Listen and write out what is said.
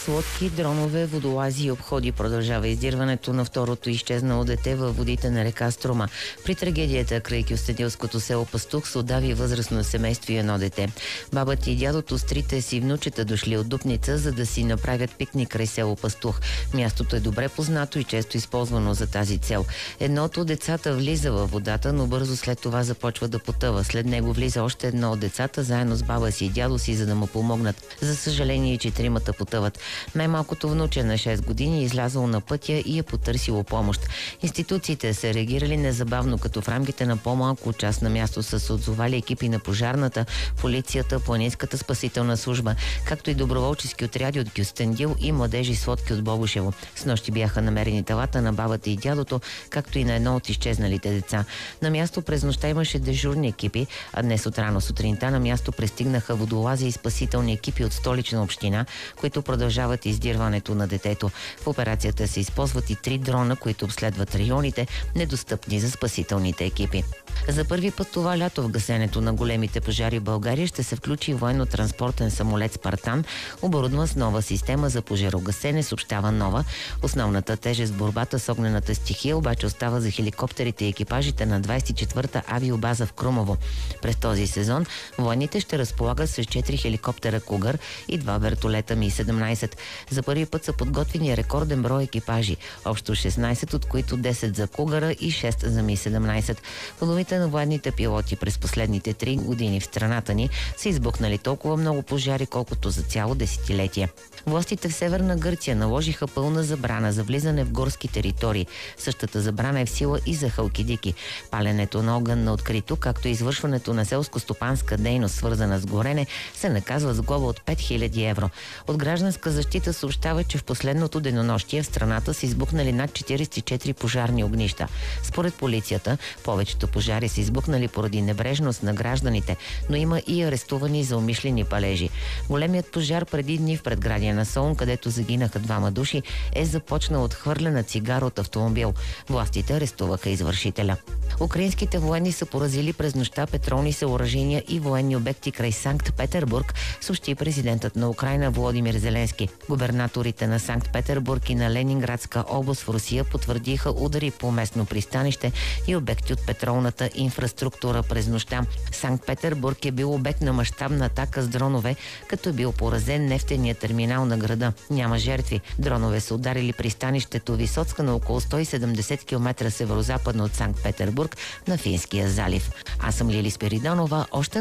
с лодки, дронове, водолази и обходи продължава издирването на второто изчезнало дете във водите на река Струма. При трагедията край кюстендилското село Пастух се удави възрастно семейство и едно дете. Бабата и дядото с трите си внучета дошли от Дупница, за да си направят пикник край село Пастух. Мястото е добре познато и често използвано за тази цел. Едното от децата влиза във водата, но бързо след това започва да потъва. След него влиза още едно от децата, заедно с баба си и дядо си, за да му помогнат. За съжаление и четиримата потъват. Най-малкото внуче на 6 години е излязало на пътя и е потърсило помощ. Институциите са реагирали незабавно, като в рамките на по-малко част на място са се отзовали екипи на пожарната, полицията, планинската спасителна служба, както и доброволчески отряди от Кюстендил и младежи с лодки от Богушево. Снощи бяха намерени телата на бабата и дядото, както и на едно от изчезналите деца. На място през нощта имаше дежурни екипи, а днес от рано сутринта на място пристигнаха водолази и спасителни екипи от Столична община, които продължават издирването на детето. В операцията се използват и 3 дрона, които обследват районите, недостъпни за спасителните екипи. За първи път това лято в гасенето на големите пожари в България ще се включи военно-транспортен самолет «Спартан», оборудван с нова система за пожарогасене, съобщава Нова. Основната тежест в борбата с огнената стихия обаче остава за хеликоптерите и екипажите на 24-та авиобаза в Крумово. През този сезон военните ще разполагат с 4 хеликоптера «Кугър» и 2 вертолета Ми-17. За първи път са подготвени рекорден брой екипажи, общо 16, от които 10 за «Кугъра» и 6 за Ми-17. Половите на военните пилоти през последните 3 години в страната ни са избухнали толкова много пожари, колкото за цяло десетилетие. Властите в Северна Гърция наложиха пълна забрана за влизане в горски територии. Същата забрана е в сила и за Халкидики. Паленето на огън на открито, както и извършването на селско-стопанска дейност, свързана с горене, се наказва с глоба от 5000 евро. От гражданска защита съобщава, че в последното денонощие в страната са избухнали над 44 пожарни огнища. Според полицията, повечето пожари са избухнали поради небрежност на гражданите, но има и арестувани за умишлени палежи. Големият пожар преди дни в предградие на Солун, където загинаха 2 души, е започнал от хвърлена цигара от автомобил. Властите арестуваха извършителя. Украинските военни са поразили през нощта петролни съоръжения и военни обекти край Санкт-Петербург, съобщи президентът на Украйна Володимир Зеленски. Губернаторите на Санкт-Петербург и на Ленинградска област в Русия потвърдиха удари по местно пристанище и обекти от петролната инфраструктура през нощта. Санкт-Петербург е бил обект на мащабна атака с дронове, като е бил поразен нефтения терминал на града. Няма жертви. Дронове са ударили пристанището Висоцка на около 170 км северозападно от Санкт-Петербург на Финския залив. Аз съм Лили Спиридонова. Още